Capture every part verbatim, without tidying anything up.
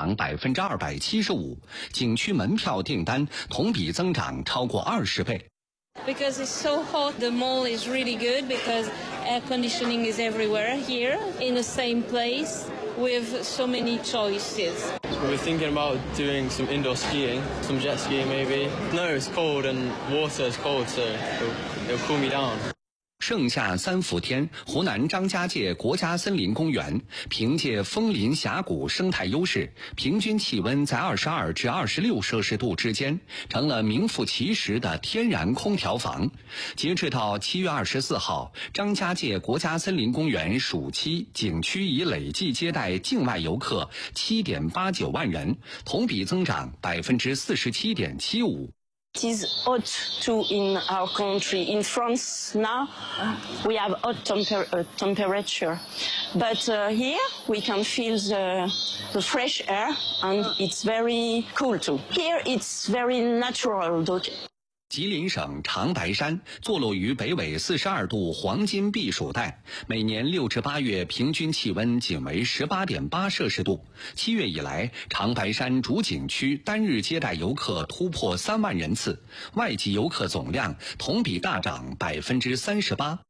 长百分之二百七十五，景区门票订单同比增长超过二十倍。 Because it's so hot, the mall is really good because air conditioning is everywhere here in the same place with so many choices. We were thinking about doing some indoor skiing, some jet skiing maybe. Snow is cold and water is cold, so it'll, it'll cool me down. 盛夏三伏天，湖南张家界国家森林公园凭借枫林峡谷生态优势，平均气温在二十二至二十六摄氏度之间，成了名副其实的天然空调房。截至到七月二十四号，张家界国家森林公园暑期景区已累计接待境外游客七点八九万人，同比增长百分之四十七点七五。 It is hot too in our country. In France now, we have hot temper uh, temperature. But uh, here we can feel the, the fresh air and it's very cool too. Here it's very natural. 吉林省长白山坐落于北纬四十二度黄金避暑带，每年六至八月平均气温仅为十八点八摄氏度。七月以来，长白山主景区单日接待游客突破三万人次，外籍游客总量同比大涨百分之三十八。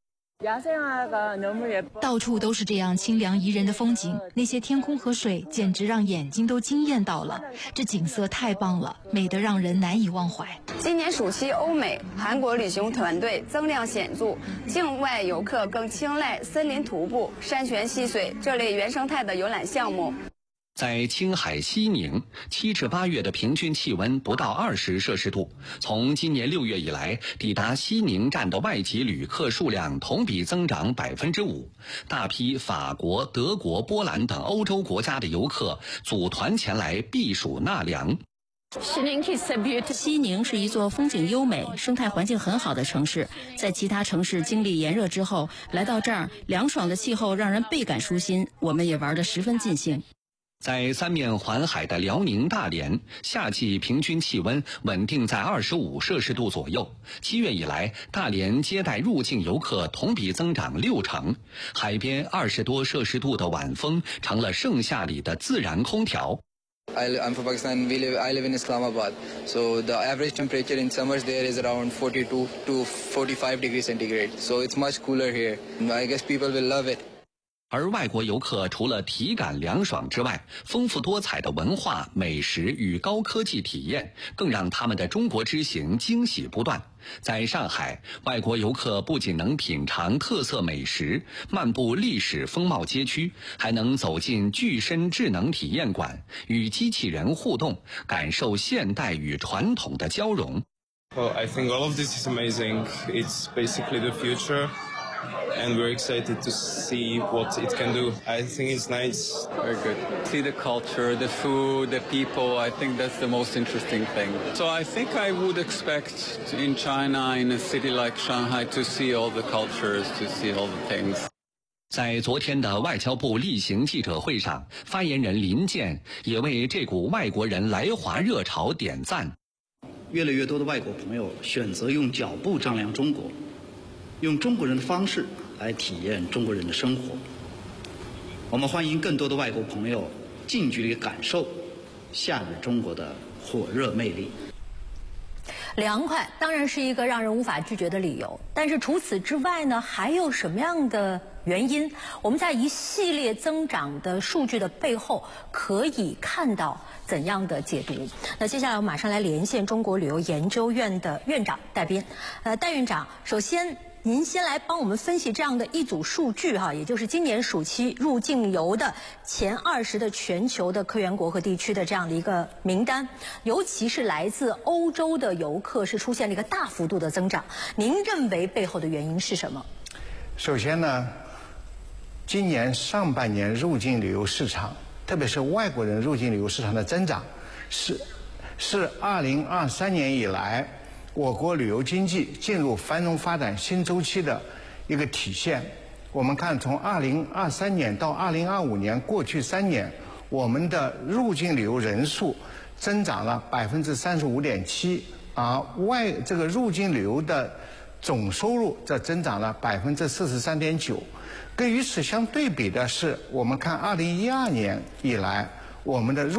到处都是这样清凉宜人的风景，那些天空和水简直让眼睛都惊艳到了。这景色太棒了，美得让人难以忘怀。 今年暑期，欧美、韩国旅行团队增量显著，境外游客更青睐森林徒步、山泉溪水这类原生态的游览项目。 在青海西宁，七至八月的平均气温不到二十摄氏度。从今年六月以来，抵达西宁站的外籍旅客数量同比增长百分之五。大批法国、德国、波兰等欧洲国家的游客组团前来避暑纳凉。 西宁是一座风景优美、生态环境很好的城市，在其他城市经历炎热之后，来到这儿，凉爽的气候让人倍感舒心，我们也玩得十分尽兴。 在三面环海的辽宁大连，夏季平均气温稳定在二十五摄氏度左右。七月以来，大连接待入境游客同比增长六成，海边二十多摄氏度的晚风成了盛夏里的自然空调。 I, I'm from Pakistan. We live, I live in Islamabad. So the average temperature in summers there is around forty-two to forty-five degrees centigrade. So it's much cooler here. I guess people will love it. 而外国游客除了体感凉爽之外，丰富多彩的文化、美食与高科技体验，更让他们的中国之行惊喜不断。在上海，外国游客不仅能品尝特色美食、漫步历史风貌街区，还能走进具身智能体验馆，与机器人互动，感受现代与传统的交融。 Well, I think all of this is amazing. It's basically the future.And we're excited to see what it can do. I think it's nice. Very good. See the culture, the food, the people. I think that's the most interesting thing. So I think I would expect in China, in a city like Shanghai, to see all the cultures, to see all the things. 在昨天的外交部例行记者会上，发言人林健也为这股外国人来华热潮点赞。 越来越多的外国朋友选择用脚步丈量中国。用中国人的方式来体验中国人的生活。我们欢迎更多的外国朋友近距离感受夏日中国的火热魅力。 凉快当然是一个让人无法拒绝的理由，但是除此之外呢，还有什么样的原因？我们在一系列增长的数据的背后，可以看到怎样的解读？那接下来我马上来连线中国旅游研究院的院长戴斌。呃，戴院长，首先您先来帮我们分析这样的一组数据哈，也就是今年暑期入境游的前二十的全球的客源国和地区的这样的一个名单，尤其是来自欧洲的游客是出现了一个大幅度的增长。您认为背后的原因是什么？ 首先呢，今年上半年入境旅游市场，特别是外国人入境旅游市场的增长，是是二零二三年以来我国旅游经济进入繁荣发展新周期的一个体现。我们看，从二零二三年到二零二五年，过去三年，我们的入境旅游人数增长了百分之三十五点七，而外这个入境旅游的总收入则增长了百分之四十三点九。跟与此相对比的是，我们看二零一二年以来，我们的入